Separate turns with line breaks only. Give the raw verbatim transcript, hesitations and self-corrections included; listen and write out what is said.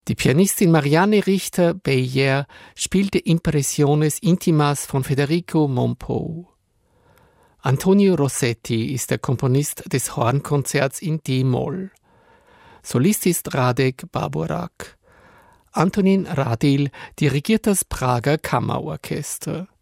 Die Pianistin Marianne Richter-Beyer spielte Impressiones Intimas von Federico Mompou. Antonio Rossetti ist der Komponist des Hornkonzerts in D-Moll. Solist ist Radek Baburak. Antonin Radil dirigiert das Prager Kammerorchester.